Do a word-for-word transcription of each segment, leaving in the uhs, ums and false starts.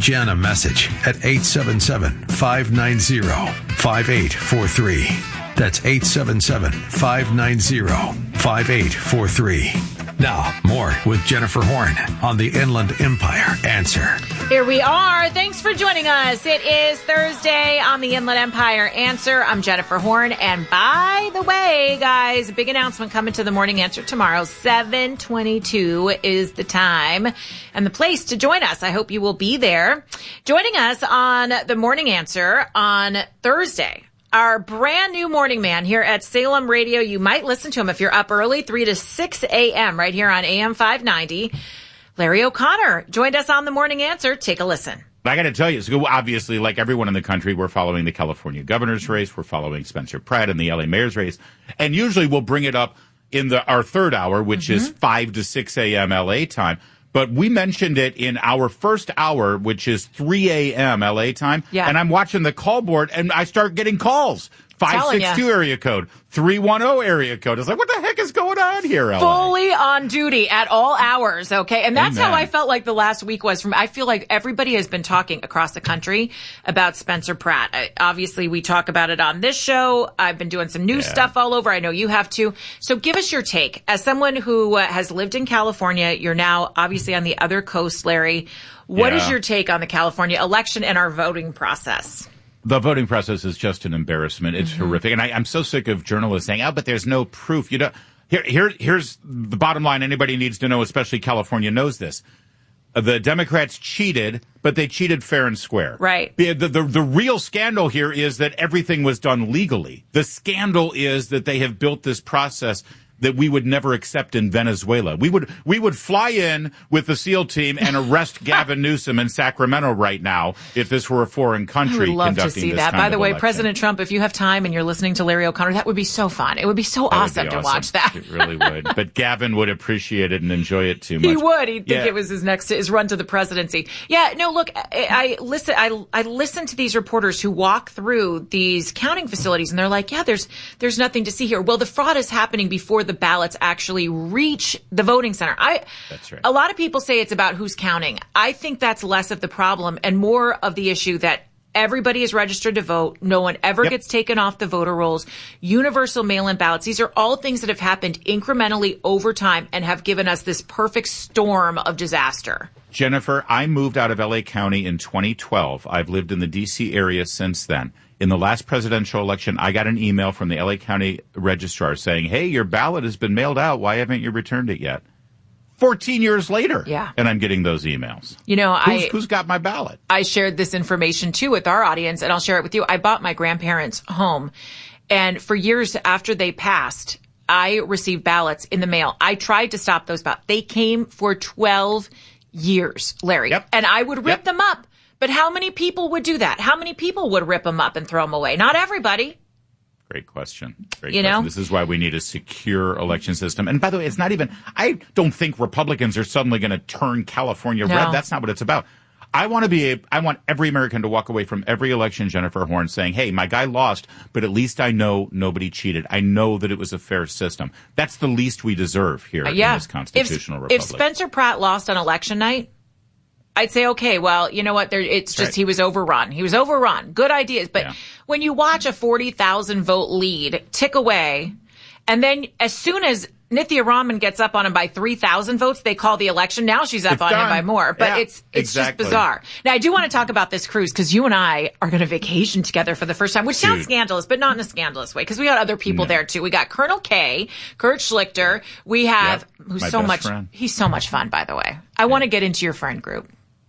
Jen a message at eight seven seven, five nine zero, five eight four three. That's eight seven seven, five nine zero, five eight four three. Now, more with Jennifer Horn on the Inland Empire Answer. Here we are. Thanks for joining us. It is Thursday on the Inland Empire Answer. I'm Jennifer Horn. And by the way, guys, a big announcement coming to the Morning Answer tomorrow. seven twenty-two is the time and the place to join us. I hope you will be there. Joining us on the Morning Answer on Thursday, our brand new morning man here at Salem Radio. You might listen to him if you're up early, three to six a.m. right here on A M five ninety. Larry O'Connor joined us on the Morning Answer. Take a listen. I got to tell you, so obviously, like everyone in the country, we're following the California governor's race. We're following Spencer Pratt and the L A mayor's race. And usually we'll bring it up in the our third hour, which mm-hmm. is five to six a.m. L A time. But we mentioned it in our first hour, which is three a.m. L A time. Yeah. And I'm watching the call board, and I start getting calls. five six two area code, three one zero area code. It's like, what the heck is going on here, L A? Fully on duty at all hours, okay? And that's Amen. How I felt like the last week was. From I feel like everybody has been talking across the country about Spencer Pratt. I, obviously, we talk about it on this show. I've been doing some news yeah. stuff all over. I know you have too. So give us your take. As someone who uh, has lived in California, you're now obviously on the other coast, Larry. What yeah. is your take on the California election and our voting process? The voting process is just an embarrassment. It's mm-hmm. horrific. And I, I'm so sick of journalists saying, oh, but there's no proof. You know, here, here, here's the bottom line. Anybody needs to know, especially California, knows this. The Democrats cheated, but they cheated fair and square. Right. The, the, the, the real scandal here is that everything was done legally. The scandal is that they have built this process that we would never accept in Venezuela. We would we would fly in with the SEAL team and arrest Gavin Newsom in Sacramento right now if this were a foreign country. I would love to see that. By the way, election. President Trump, if you have time and you're listening to Larry O'Connor, that would be so fun. It would be so that awesome be to awesome. watch that. It really would. But Gavin would appreciate it and enjoy it too much. He would. He'd think yeah. it was his next his run to the presidency. Yeah. No. Look, I, I listen. I I listen to these reporters who walk through these counting facilities, and they're like, "Yeah, there's there's nothing to see here." Well, the fraud is happening before the ballots actually. Actually reach the voting center. I, that's right. A lot of people say it's about who's counting. I think that's less of the problem and more of the issue that everybody is registered to vote. No one ever yep. gets taken off the voter rolls. Universal mail-in ballots. These are all things that have happened incrementally over time and have given us this perfect storm of disaster. Jennifer, I moved out of L A County in twenty twelve. I've lived in the D C area since then. In the last presidential election, I got an email from the L A County registrar saying, hey, your ballot has been mailed out. Why haven't you returned it yet? fourteen years later. Yeah. And I'm getting those emails. You know, who's, I, who's got my ballot? I shared this information too with our audience, and I'll share it with you. I bought my grandparents' home, and for years after they passed, I received ballots in the mail. I tried to stop those ballots. They came for twelve years, Larry. Yep. And I would rip yep. them up. But how many people would do that? How many people would rip them up and throw them away? Not everybody. Great question. Great you question. know? This is why we need a secure election system. And by the way, it's not even, I don't think Republicans are suddenly going to turn California no. red. That's not what it's about. I want to be, a, I want every American to walk away from every election, Jennifer Horn, saying, hey, my guy lost, but at least I know nobody cheated. I know that it was a fair system. That's the least we deserve here uh, yeah. in this constitutional if, republic. If Spencer Pratt lost on election night, I'd say, okay, well, you know what? There, it's just right. he was overrun. He was overrun. Good ideas. But yeah. when you watch a forty thousand vote lead tick away, and then as soon as Nithya Raman gets up on him by three thousand votes, they call the election. Now she's up it's on done. him by more. But yeah, it's it's exactly. just bizarre. Now, I do want to talk about this cruise because you and I are going to vacation together for the first time, which sounds Dude. scandalous, but not in a scandalous way because we got other people no. there, too. We got Colonel K, Kurt Schlichter. We have, yep. who's My so best much, friend. he's so much fun, by the way. I yeah. want to get into your friend group.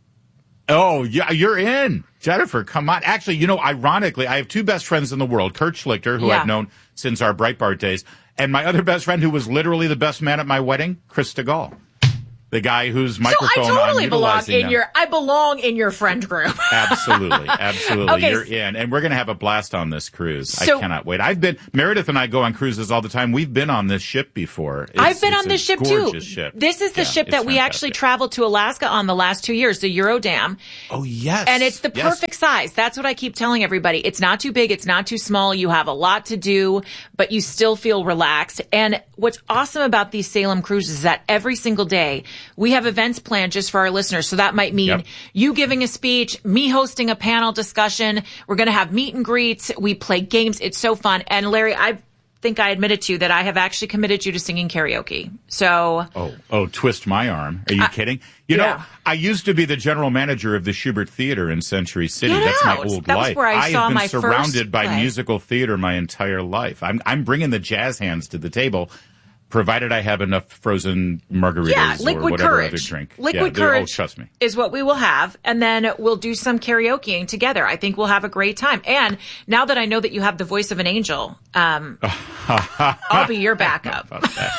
Oh, yeah, you're in. Jennifer, come on. Actually, you know, ironically, I have two best friends in the world, Kurt Schlichter, who yeah. I've known since our Breitbart days, and my other best friend who was literally the best man at my wedding, Chris DeGaulle. The guy whose microphone so I totally I'm belong utilizing in now. your I belong in your friend group. Absolutely, absolutely. Okay. You're in, and we're going to have a blast on this cruise. So, I cannot wait. I've been Meredith and I go on cruises all the time. We've been on this ship before. It's, I've been it's on this ship too. Ship. This is the yeah, ship that we fantastic. actually traveled to Alaska on the last two years, the Eurodam. Oh yes, and it's the yes. perfect size. That's what I keep telling everybody. It's not too big. It's not too small. You have a lot to do, but you still feel relaxed. And what's awesome about these Salem cruises is that every single day we have events planned just for our listeners. So that might mean Yep. you giving a speech, me hosting a panel discussion. We're going to have meet and greets. We play games. It's so fun. And Larry, I think I admitted to you that I have actually committed you to singing karaoke. So, Oh, oh, twist my arm. Are you I- kidding? You yeah. know, I used to be the general manager of the Schubert Theater in Century City. Get That's my out. old That was life. where I saw have been my surrounded first by play. musical theater my entire life. I'm I'm bringing the jazz hands to the table, provided I have enough frozen margaritas yeah, or liquid whatever courage. other drink. Liquid yeah, they're- courage Oh, trust me. is what we will have. And then we'll do some karaokeing together. I think we'll have a great time. And now that I know that you have the voice of an angel, um, I'll be your backup.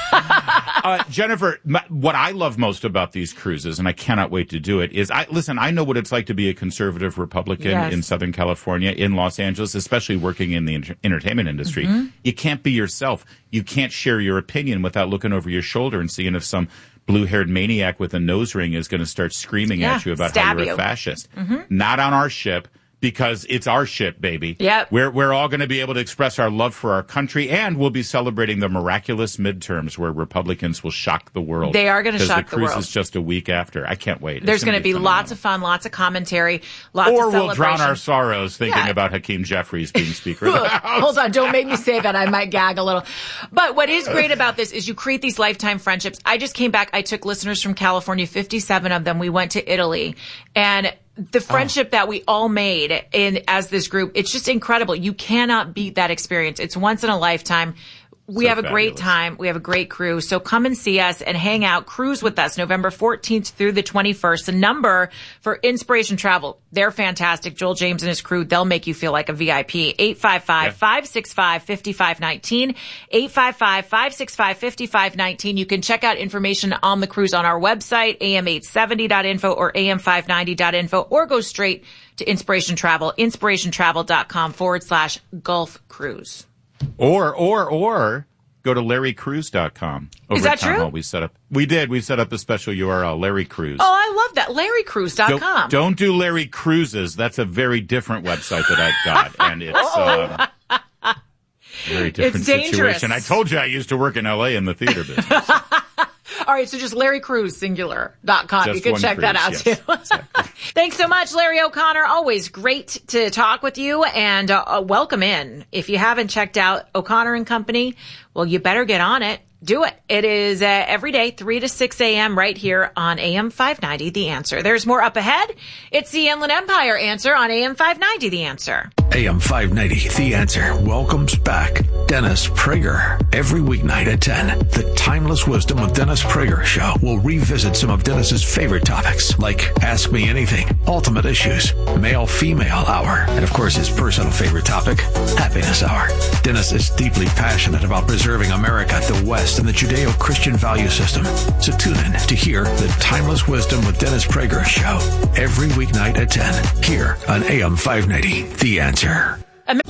uh, Jennifer, my, what I love most about these cruises, and I cannot wait to do it, is I listen. I know what it's like to be a conservative Republican Yes. in Southern California, in Los Angeles, especially working in the enter- entertainment industry. Mm-hmm. You can't be yourself. You can't share your opinion without looking over your shoulder and seeing if some blue-haired maniac with a nose ring is going to start screaming Yeah, at you about stab how you're you. a fascist. Not on our ship. Because it's our ship, baby. Yep. We're, we're all going to be able to express our love for our country, and we'll be celebrating the miraculous midterms where Republicans will shock the world. They are gonna shock the the cruise world. is just a week after. I can't wait. There's going to be lots of fun, lots of commentary, lots Or of we'll drown celebration. our sorrows thinking Yeah. about Hakeem Jeffries being Speaker of the House. Hold on, don't make me say that. I might gag a little. But what is great about this is you create these lifetime friendships. I just came back. I took listeners from California, fifty-seven of them. We went to Italy, and the friendship that we all made in as this group, it's just incredible. You cannot beat that experience. It's once in a lifetime. We So have a great fabulous. time. We have a great crew. So come and see us and hang out. Cruise with us November fourteenth through the twenty-first. The number for Inspiration Travel. They're fantastic. Joel James and his crew, they'll make you feel like a V I P. eight five five, five six five, five five one nine. eight five five, five six five, five five one nine. You can check out information on the cruise on our website, a m eight seventy dot info or a m five ninety dot info, or go straight to Inspiration Travel, inspirationtravel.com forward slash Gulf Cruise. Or, or, or go to larry cruise dot com. Over Is that at Town true? Hall, we set up. We did. We set up a special U R L, Larry Cruise. Oh, I love that. larry cruise dot com. Don't, don't do Larry Cruises. That's a very different website that I've got, and it's um, a very different It's dangerous. situation. I told you I used to work in L A in the theater business. All right, so just larry cruise singular dot com. Just You can one check that out cruise, too. yes, exactly. Thanks so much, Larry O'Connor. Always great to talk with you, and uh, uh, welcome in. If you haven't checked out O'Connor and Company, well, you better get on it. Do it. It is uh, every day, three to six a.m. right here on A M five ninety, The Answer. There's more up ahead. It's the Inland Empire Answer on A M five ninety, The Answer. A M five ninety, The Answer welcomes back Dennis Prager. Every weeknight at ten, the Timeless Wisdom of Dennis Prager show will revisit some of Dennis's favorite topics, like Ask Me Anything, Ultimate Issues, Male-Female Hour, and of course his personal favorite topic, Happiness Hour. Dennis is deeply passionate about preserving America, the West, and the Judeo-Christian value system. So tune in to hear the Timeless Wisdom with Dennis Prager show every weeknight at ten, here on A M five ninety, The Answer.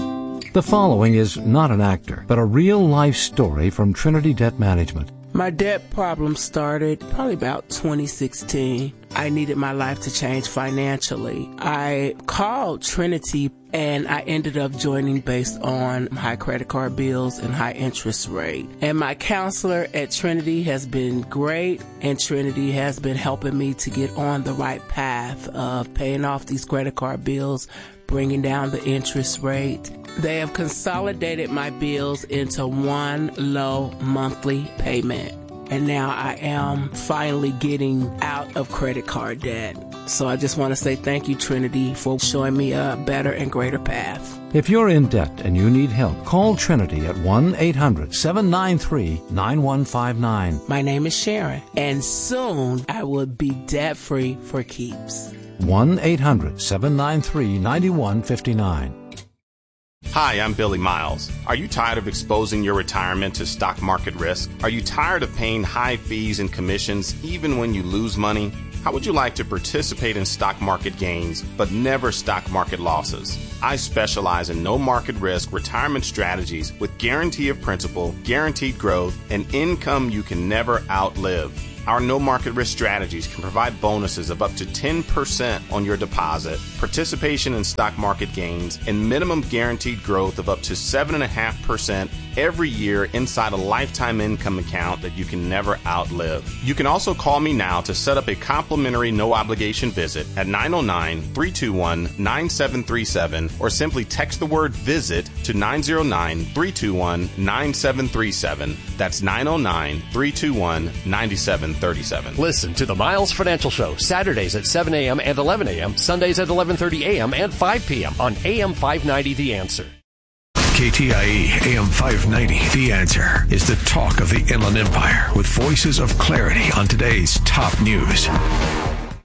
The following is not an actor, but a real-life story from Trinity Debt Management. My debt problem started probably about twenty sixteen. I needed my life to change financially. I called Trinity and I ended up joining based on high credit card bills and high interest rate. And my counselor at Trinity has been great, and Trinity has been helping me to get on the right path of paying off these credit card bills, bringing down the interest rate. They have consolidated my bills into one low monthly payment. And now I am finally getting out of credit card debt. So I just want to say thank you, Trinity, for showing me a better and greater path. If you're in debt and you need help, call Trinity at one eight hundred, seven nine three, nine one five nine. My name is Sharon, and soon I will be debt-free for keeps. one eight hundred, seven nine three, nine one five nine. Hi, I'm Billy Miles. Are you tired of exposing your retirement to stock market risk? Are you tired of paying high fees and commissions even when you lose money? How would you like to participate in stock market gains but never stock market losses? I specialize in no market risk retirement strategies with guarantee of principal, guaranteed growth, and income you can never outlive. Our no market risk strategies can provide bonuses of up to ten percent on your deposit, participation in stock market gains, and minimum guaranteed growth of up to seven point five percent every year inside a lifetime income account that you can never outlive. You can also call me now to set up a complimentary no-obligation visit at nine oh nine, three two one, nine seven three seven or simply text the word VISIT to nine oh nine, three two one, nine seven three seven. That's nine oh nine, three two one, nine seven three seven. Listen to the Miles Financial Show Saturdays at seven a.m. and eleven a.m., Sundays at eleven thirty a.m. and five p.m. on A M five ninety The Answer. K T I E A M five ninety, The Answer, is the talk of the Inland Empire with voices of clarity on today's top news.